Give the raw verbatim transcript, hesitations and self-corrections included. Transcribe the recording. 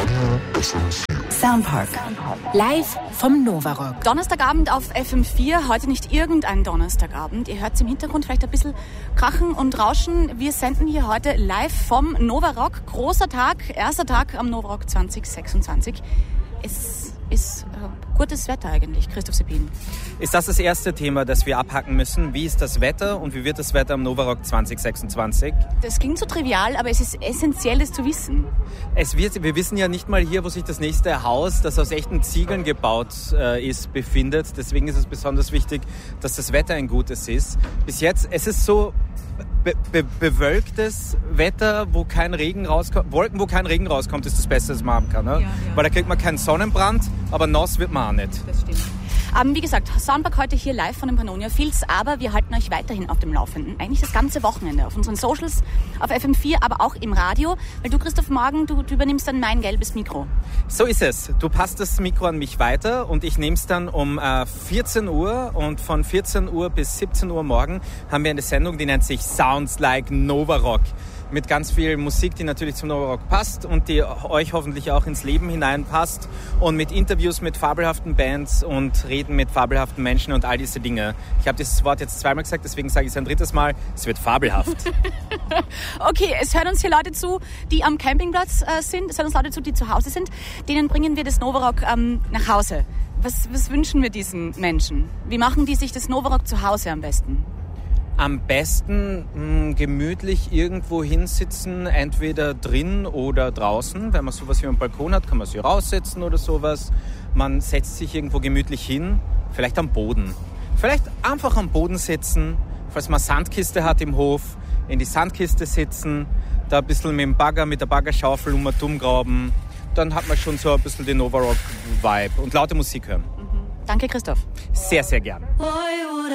Soundpark. Live vom Novarock. Donnerstagabend auf F M vier. Heute nicht irgendein Donnerstagabend. Ihr hört es im Hintergrund vielleicht ein bisschen krachen und rauschen. Wir senden hier heute live vom Novarock. Großer Tag, erster Tag am Novarock zwanzig sechsundzwanzig. Es ist äh, gutes Wetter eigentlich, Christoph Seppin. Ist das das erste Thema, das wir abhacken müssen? Wie ist das Wetter und wie wird das Wetter am Novarock zwanzig sechsundzwanzig? Das klingt so trivial, aber es ist essentiell, das zu wissen. Es wird, wir wissen ja nicht mal hier, wo sich das nächste Haus, das aus echten Ziegeln gebaut äh, ist, befindet. Deswegen ist es besonders wichtig, dass das Wetter ein gutes ist. Bis jetzt, es ist so be- be- bewölktes Wetter, wo kein Regen rauskommt. Wolken, wo kein Regen rauskommt, ist das Beste, was man haben kann. Ne? Ja, ja. Weil da kriegt man keinen Sonnenbrand, aber nass wird man auch nicht. Das stimmt. Ähm, wie gesagt, Soundpark heute hier live von den Pannonia Fields, aber wir halten euch weiterhin auf dem Laufenden. Eigentlich das ganze Wochenende auf unseren Socials, auf F M vier, aber auch im Radio. Weil du, Christoph, morgen, du, du übernimmst dann mein gelbes Mikro. So ist es. Du passt das Mikro an mich weiter und ich nehme es dann um äh, vierzehn Uhr. Und von vierzehn Uhr bis siebzehn Uhr morgen haben wir eine Sendung, die nennt sich Sounds Like Novarock. Mit ganz viel Musik, die natürlich zum Novarock passt und die euch hoffentlich auch ins Leben hineinpasst. Und mit Interviews mit fabelhaften Bands und Reden mit fabelhaften Menschen und all diese Dinge. Ich habe dieses Wort jetzt zweimal gesagt, deswegen sage ich es ein drittes Mal. Es wird fabelhaft. Okay, es hören uns hier Leute zu, die am Campingplatz äh, sind. Es hören uns Leute zu, die zu Hause sind. Denen bringen wir das Novarock ähm, nach Hause. Was, was wünschen wir diesen Menschen? Wie machen die sich das Novarock zu Hause am besten? Am besten mh, gemütlich irgendwo hinsitzen, entweder drin oder draußen. Wenn man sowas wie einen Balkon hat, kann man sich raussetzen oder sowas. Man setzt sich irgendwo gemütlich hin, vielleicht am Boden. Vielleicht einfach am Boden sitzen, falls man Sandkiste hat im Hof, in die Sandkiste sitzen, da ein bisschen mit dem Bagger, mit der Baggerschaufel um und um graben. Dann hat man schon so ein bisschen den Novarock-Vibe und laute Musik hören. Mhm. Danke, Christoph. Sehr, sehr gern.